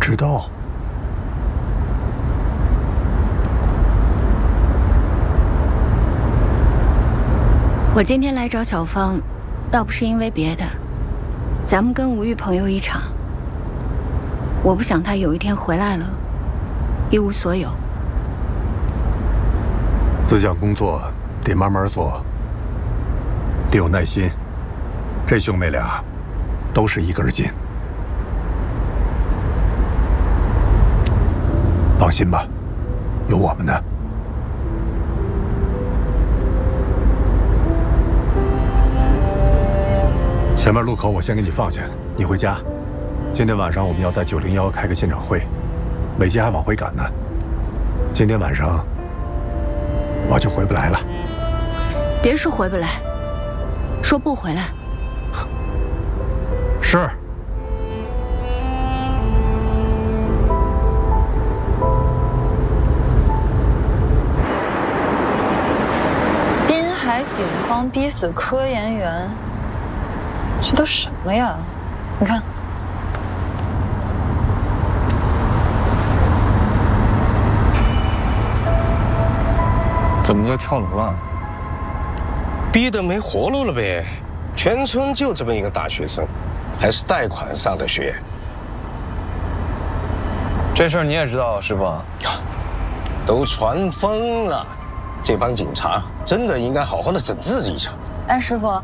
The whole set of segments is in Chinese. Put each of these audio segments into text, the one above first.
知道。 我今天来找小芳，倒不是因为别的，咱们跟吴玉朋友一场。我不想他有一天回来了，一无所有。 这项工作得慢慢做，得有耐心。这兄妹俩都是一根筋。放心吧，有我们呢。前面路口我先给你放下，你回家。今天晚上我们要在901开个现场会，伟杰还往回赶呢。今天晚上我就回不来了。 别说回不来，说不回来。 是。 滨海警方逼死科研员，这都什么呀？你看。 怎么就跳楼了？ 逼得没活路了呗！全村就这么一个大学生，还是贷款上的学。 这事儿你也知道，师傅？ 都传疯了，这帮警察真的应该好好的整治一下。 哎，师傅，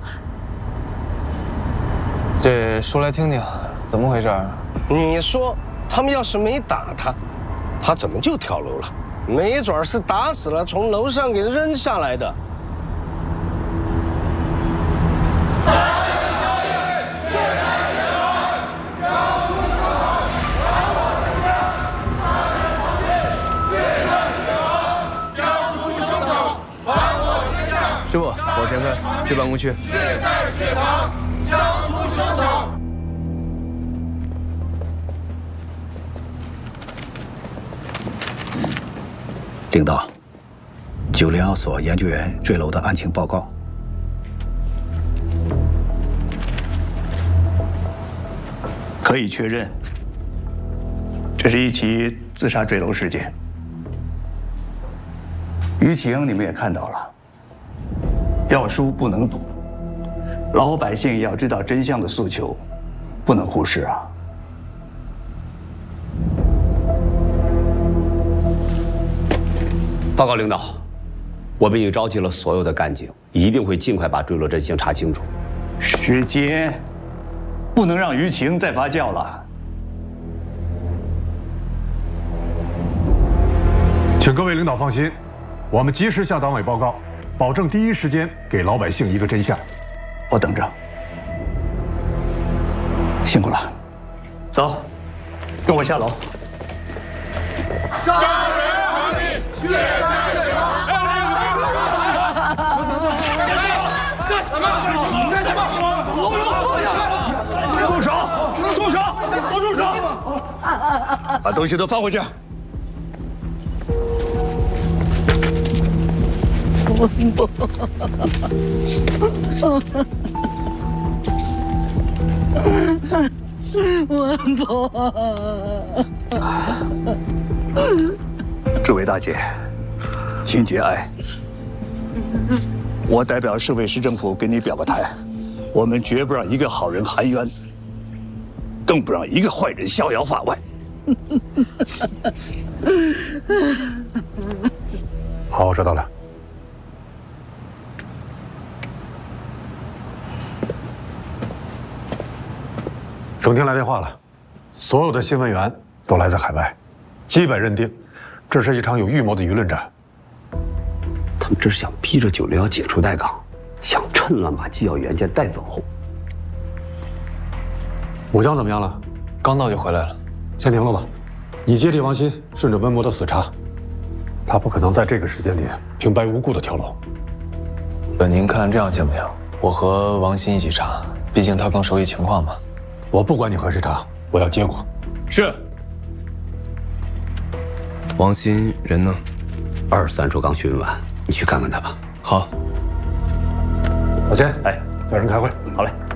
这说来听听，怎么回事？ 你说他们要是没打他，他怎么就跳楼了？没准是打死了，从楼上给扔下来的。 师傅，往前开，去办公区。 血债血偿，交出凶手。 领导，901所研究员坠楼的案情报告。 可以确认，这是一起自杀坠楼事件。于启英，你们也看到了，要输不能赌，老百姓要知道真相的诉求，不能忽视啊。 报告领导，我们已经召集了所有的干警，一定会尽快把坠楼真相查清楚。 时间不能让于启英再发酵了。 请各位领导放心，我们及时向党委报告，保证第一时间给老百姓一个真相。 我等着。辛苦了，走，跟我下楼。 杀人偿命，血债血偿。 住手！住手！都住手！把东西都放回去。 文博， 这位大姐，请节哀。我代表市委市政府给你表个态，我们绝不让一个好人含冤，更不让一个坏人逍遥法外。 好，我收到了。省厅来电话了，所有的新闻源都来自海外，基本认定这是一场有预谋的舆论战。 他们这是想逼着901解除待岗，想趁乱把机要原件带走。 武江怎么样了？ 刚到就回来了。 先停了吧，你接替王鑫，顺着文博的死查，他不可能在这个时间点平白无故的跳楼。 您看这样行不行？我和王鑫一起查，毕竟他更熟悉情况嘛。 我不管你和谁查，我要结果。 是。 王鑫人呢？23处刚询问完，你去看看他吧。 好。 老钱，哎，叫人开会。 好嘞。